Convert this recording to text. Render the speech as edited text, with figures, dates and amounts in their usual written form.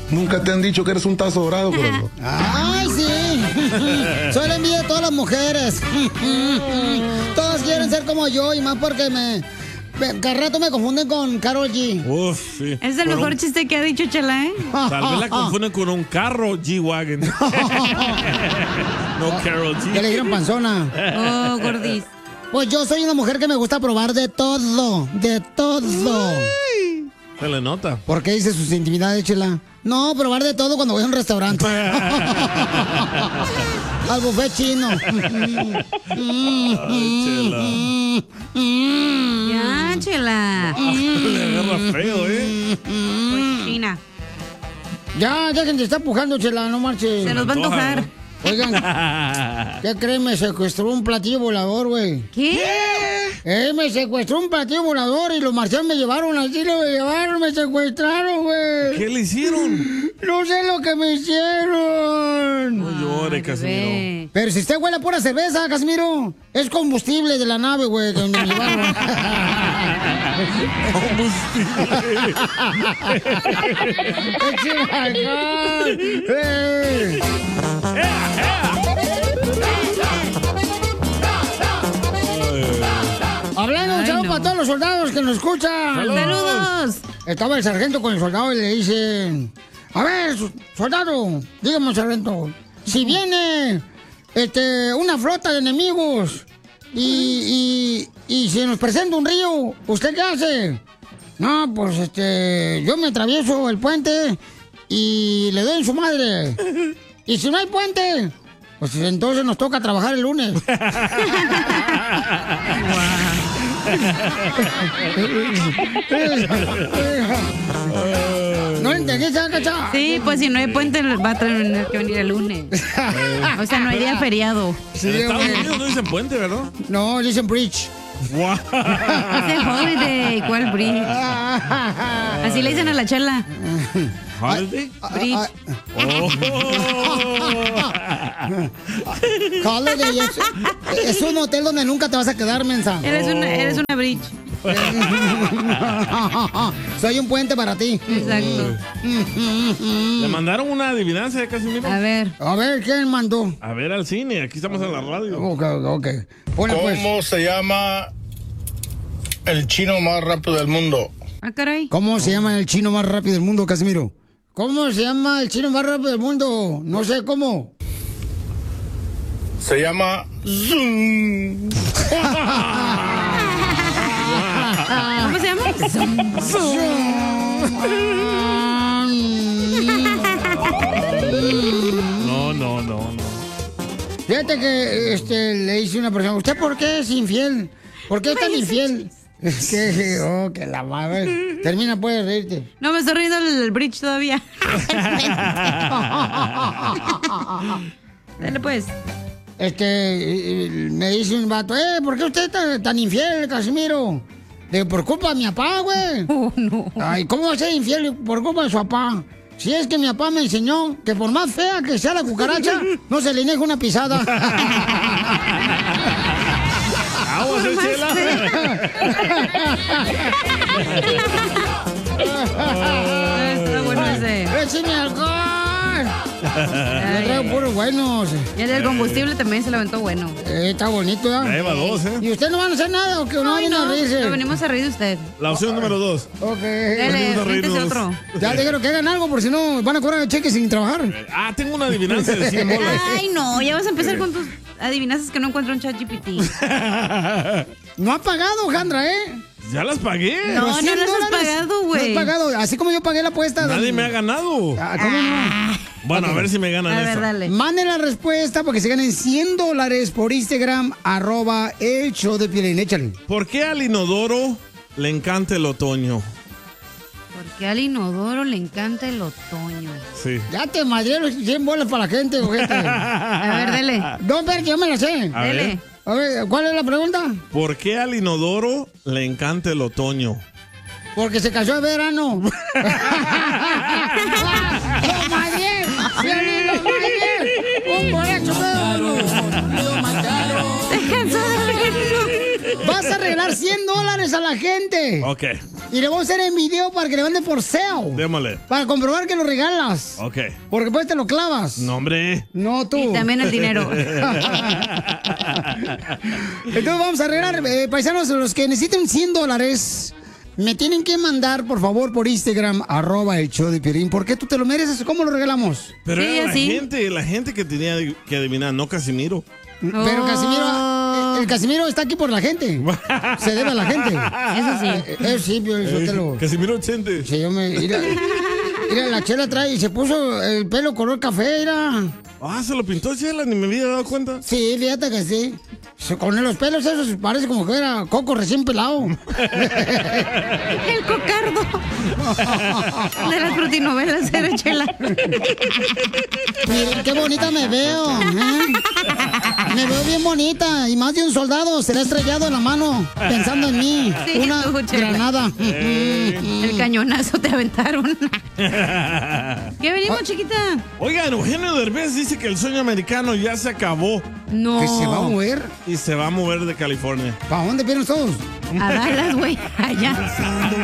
Nunca te han dicho que eres un tazo dorado, corazón. ¡Ay, sí! Soy la envidia de todas las mujeres. Todas quieren ser como yo y más porque cada rato me confunden con Karol G. Uf, sí. Es el mejor chiste que ha dicho Chela, ¿eh? Tal vez la confunden con un carro G-Wagon. No, Karol G. Que le dieron panzona. Oh, gordis. Pues yo soy una mujer que me gusta probar de todo. De todo. Se le nota. ¿Por qué dice sus intimidades, Chela? No, probar de todo cuando voy a un restaurante. Al buffet chino. Ya, Chela. Le agarra feo, ¿eh? China. Ya, gente está empujando, Chela, no marches. Se nos va a antojar. Oigan, ¿qué creen? Me secuestró un platillo volador, güey. ¿Qué? Me secuestró un platillo volador y los marcianos me llevaron, así me secuestraron, güey. ¿Qué le hicieron? No sé lo que me hicieron. No llore, Casimiro. Pero si usted huele a pura cerveza, Casimiro, es combustible de la nave, güey, que me llevaron. Hablando, un saludo para todos los soldados que nos escuchan. ¡Saludos! Estaba el sargento con el soldado y le dice: a ver, soldado, dígame, sargento, si viene una flota de enemigos y se nos presenta un río, ¿usted qué hace? No, pues yo me atravieso el puente y le doy en su madre. Y si no hay puente, pues entonces nos toca trabajar el lunes. ¿No le entendí, Cacha? Sí, pues si no hay puente va a tener que venir el lunes. O sea, no hay día feriado. Sí, En Estados Unidos no dicen puente, ¿verdad? No, dicen bridge. Wow. Hace holiday, ¿cuál bridge? Así le dicen a la Chela. ¿Holiday? Bridge. Holiday es un hotel donde nunca te vas a quedar, mensa. Eres una bridge. Soy un puente para ti. Exacto. Le mandaron una adivinanza de Casimiro. A ver, ¿quién mandó? A ver al cine, aquí estamos en la radio. Ok. Bueno, pues. ¿Cómo se llama el chino más rápido del mundo? ah, caray. ¿Cómo se llama el chino más rápido del mundo, Casimiro? ¿Cómo se llama el chino más rápido del mundo? No sé cómo. Se llama Zoom. ¿Cómo se llama? No. Fíjate que le hice una persona: ¿usted por qué es infiel? ¿Por qué es tan infiel? Es que la madre. Termina, puedes reírte. No, me estoy riendo el bridge todavía. Dale pues. Me dice un vato: ¿por qué usted es tan infiel, Casimiro? Por culpa de mi papá, güey. Oh, no. Ay, ¿cómo va a ser infiel por culpa de su papá? Si es que mi papá me enseñó que por más fea que sea la cucaracha, no se le niega una pisada. ¡Vamos, Chela! Está bueno ese. ¡Écheme alcohol! Yo traigo puros buenos. Y el del combustible también se lo aventó bueno. Está bonito, ¿eh? Ya lleva dos, ¿eh? ¿Y usted no van a hacer nada o que no viene a reírse? Lo venimos a reír de usted. La opción número 2. Ok. Dale, Venimos a cuéntese reírnos. otro. Ya dijeron que hagan algo, por si no van a cobrar el cheque sin trabajar. Tengo una adivinanza de 100 bolas. Ay, no, ya vas a empezar con tus adivinanzas que no encuentro en ChatGPT. No ha pagado, Jandra, ¿eh? Ya las pagué. No, Los 100 no las has dólares. pagado, güey. No has pagado, así como yo pagué la apuesta. Nadie me ha ganado. ¿Cómo no? Bueno, a ver si me ganan A ver, esta. dale. Manden la respuesta porque se ganen $100 por Instagram, @el show de Piolín. Échale. ¿Por qué al inodoro le encanta el otoño? Porque al inodoro le encanta el otoño. Sí. Ya te madré los 100 bolas para la gente, ojete. A ver, dele. No, pero yo me la sé. A ver. Dele. A ver, ¿cuál es la pregunta? ¿Por qué al inodoro le encanta el otoño? Porque se casó de verano. ¡Lo madré! ¡Piolín, lo madré! ¡Un borracho pedo! ¡Lo mataron! Se cansó de verlo. Vas a regalar $100 a la gente. Ok. Y le vamos a hacer el video para que le manden por sale. Démosle. Para comprobar que lo regalas. Ok. Porque después te lo clavas. No, hombre. No, tú. Y también el dinero. Entonces vamos a regalar, paisanos, los que necesiten $100, me tienen que mandar, por favor, por Instagram, @el show de Piolín. ¿Por qué tú te lo mereces? ¿Cómo lo regalamos? Pero Sí, era así. la gente que tenía que adivinar, no Casimiro. Pero Casimiro, el Casimiro está aquí por la gente. Se debe a la gente. Eso sí. Eso sí, Piolín, suéltalo. Casimiro 80. Sí, mira, la Chela trae y se puso el pelo color café, mira. Ah, se lo pintó Chela, ni me había dado cuenta. Sí, fíjate que sí. Con los pelos esos parece como que era coco recién pelado. El cocardo. De las protinovelas era Chela. Mira, qué bonita me veo. Me veo bien bonita. Y más de un soldado se le ha estrellado en la mano pensando en mí. Sí, Una tú, Chela. granada. El cañonazo te aventaron. ¿Qué venimos, chiquita? Oigan, Eugenio Derbez dice que el sueño americano ya se acabó No. ¿Que se va a mover? y se va a mover de California. ¿Para dónde vienen todos? A Dallas, güey. Allá.